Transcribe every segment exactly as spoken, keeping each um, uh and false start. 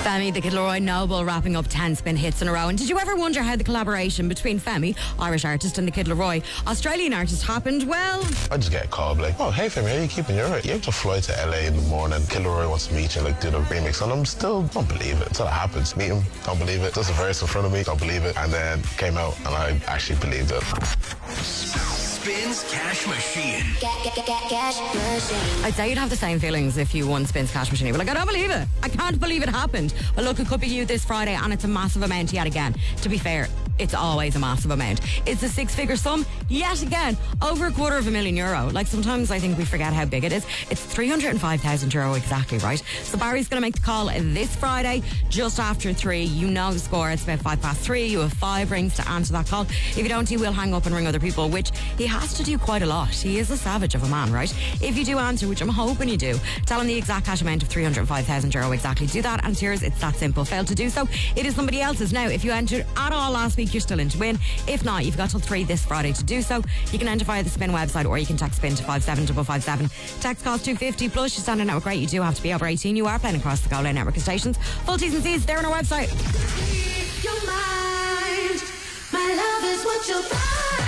Femi, the Kid Laroi Noble, wrapping up ten spin hits in a row. And did you ever wonder how the collaboration between Femi, Irish artist, and the Kid Laroi, Australian artist, happened? Well, I just get a call like, oh, hey Femi, how are you keeping? You're right. You have to fly to L A in the morning. Kid Laroi wants to meet you, like do the remix. And I'm still, don't believe it. Until it happens. Meet him, don't believe it. Does a verse in front of me, don't believe it. And then came out and I actually believed it. Spins Cash Machine. Get, get, get, get, cash machine. I'd say you'd have the same feelings if you won Spins Cash Machine. You'd be like, I don't believe it. I can't believe it happened. Well, look, it could be you this Friday, and it's a massive amount yet again. To be fair, it's always a massive amount. It's a six-figure sum yet again, over a quarter of a million euro. Like, sometimes I think we forget how big it is. It's three hundred five thousand euro exactly, right? So Barry's going to make the call this Friday, just after three. You know the score. It's about five past three. You have five rings to answer that call. If you don't, he will hang up and ring other people, which he has to do quite a lot. He is a savage of a man, right? If you do answer, which I'm hoping you do, tell him the exact cash amount of three hundred five thousand euro exactly. Do that, and it's yours. It's that simple. Fail to do so, it is somebody else's. Now, if you entered at all last week, you're still in to win. If not, you've got till three this Friday to do so. You can enter via the Spin website, or you can text Spin to five seven five five seven. Text costs two fifty, plus you're standing out with great. You do have to be over eighteen. You are playing across the Go Loud network of stations. Full T's and C's, they're on our website. Your mind, my love is what you buy.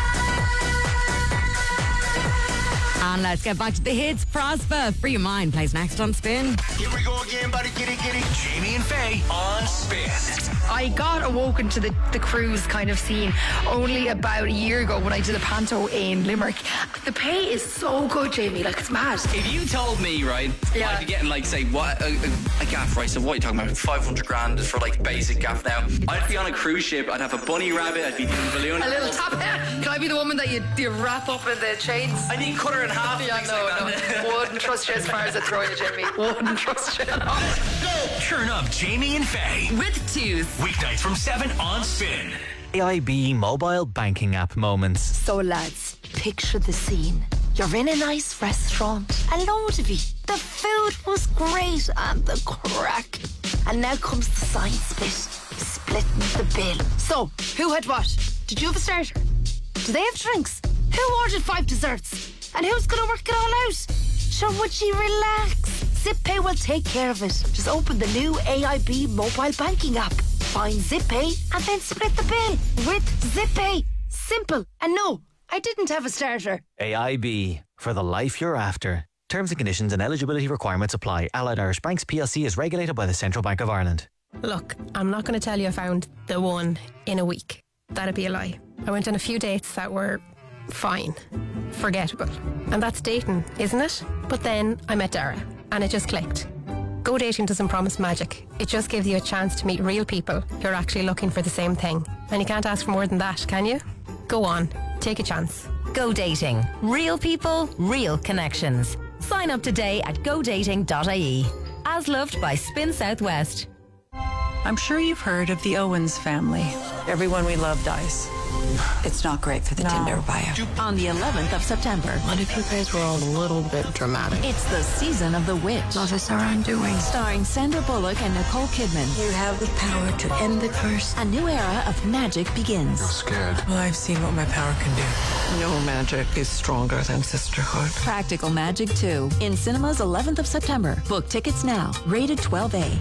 And let's get back to the hits. Prosper, Free Your Mind plays next on Spin. Here we go again, buddy. Get it, get it. Jamie and Faye on Spin. I got awoken to the, the cruise kind of scene only about a year ago when I did a panto in Limerick. The pay is so good, Jamie. Like, it's mad. If you told me, right, Yeah. I'd be getting like, say, what a, a, a gaff, right? So what are you talking about? five hundred grand for like basic gaff now. I'd be on a cruise ship. I'd have a bunny rabbit. I'd be doing balloon. A little tap. Can I be the woman that you, you wrap up in the chains? I need cut her in half. Yeah, things no, like that. no. Wouldn't trust you as far as I throw you, Jamie. Wouldn't trust you. Turn up Jamie and Faye. With twos. Weeknights from seven on Spin. A I B mobile banking app moments. So lads, picture the scene. You're in a nice restaurant, a load of you. The food was great and the crack. And now comes the science bit, splitting the bill. So, who had what? Did you have a starter? Do they have drinks? Who ordered five desserts? And who's going to work it all out? Sure, would you relax? ZipPay will take care of it. Just open the new A I B mobile banking app. Find ZipPay and then split the bill with ZipPay. Simple. And no, I didn't have a starter. A I B, for the life you're after. Terms and conditions and eligibility requirements apply. Allied Irish Banks P L C is regulated by the Central Bank of Ireland. Look, I'm not going to tell you I found the one in a week. That'd be a lie. I went on a few dates that were fine, forgettable. And that's dating, isn't it? But then I met Dara and it just clicked. Go dating doesn't promise magic. It just gives you a chance to meet real people who are actually looking for the same thing. And you can't ask for more than that, can you? Go on, take a chance. Go dating. Real people, real connections. Sign up today at go dating dot I E. As loved by Spin Southwest. I'm sure you've heard of the Owens family. Everyone we love dies. It's not great for the no. Tinder bio. On the eleventh of September. What if you guys were all a little bit dramatic? It's the season of The Witch. Love is our undoing. Starring Sandra Bullock and Nicole Kidman. You have the power to end the curse. A new era of magic begins. I'm scared. Well, I've seen what my power can do. No magic is stronger than sisterhood. Practical Magic two. In cinemas eleventh of September. Book tickets now. Rated twelve A.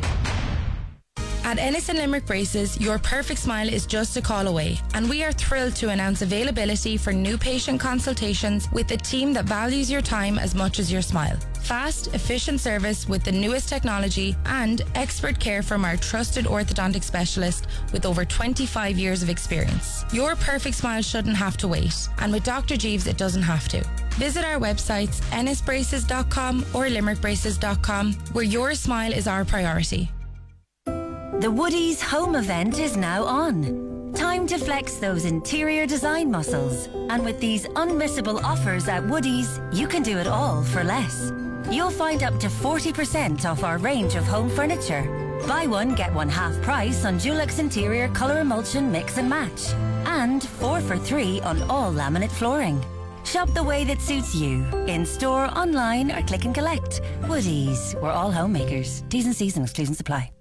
At Ennis and Limerick Braces, your perfect smile is just a call away, and we are thrilled to announce availability for new patient consultations with a team that values your time as much as your smile. Fast, efficient service with the newest technology and expert care from our trusted orthodontic specialist with over twenty-five years of experience. Your perfect smile shouldn't have to wait, and with Doctor Jeeves it doesn't have to. Visit our websites ennis braces dot com or limerick braces dot com, where your smile is our priority. The Woodies home event is now on. Time to flex those interior design muscles. And with these unmissable offers at Woodies, you can do it all for less. You'll find up to forty percent off our range of home furniture. Buy one, get one half price on Dulux Interior Colour Emulsion Mix and Match. And four for three on all laminate flooring. Shop the way that suits you. In store, online or click and collect. Woodies, we're all homemakers. T's and C's and exclusions apply.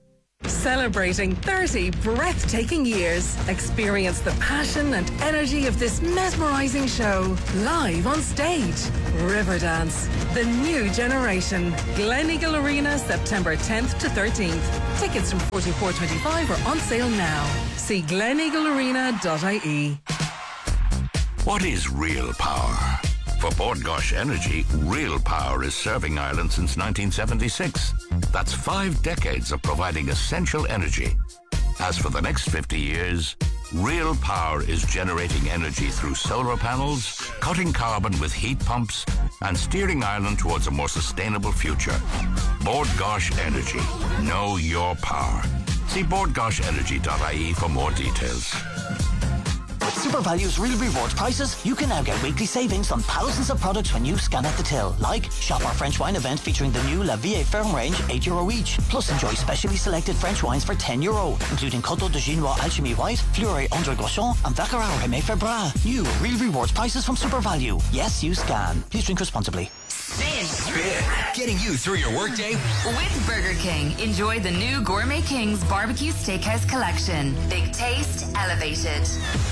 Celebrating thirty breathtaking years. Experience the passion and energy of this mesmerising show live on stage. Riverdance, the new generation. Gleneagle Arena, September tenth to thirteenth. Tickets from forty-four twenty-five are on sale now. See gleneagle arena dot I E. What is real power? For Bord Gáis Energy, real power is serving Ireland since nineteen seventy-six. That's five decades of providing essential energy. As for the next fifty years, real power is generating energy through solar panels, cutting carbon with heat pumps, and steering Ireland towards a more sustainable future. Bord Gáis Energy. Know your power. See bord gáis energy dot I E for more details. With SuperValue's real reward prices, you can now get weekly savings on thousands of products when you scan at the till. Like, shop our French wine event featuring the new La Vie Ferme range, eight euro each. Plus enjoy specially selected French wines for ten euro, including Coteau de Ginois Alchimie White, Fleury Andre Groschon, and Vaccarat Rémy Ferbrat. New real rewards prices from SuperValue. Yes, you scan. Please drink responsibly. Spin. Spin. Getting you through your workday. With Burger King. Enjoy the new Gourmet Kings Barbecue Steakhouse Collection. Big taste, elevated.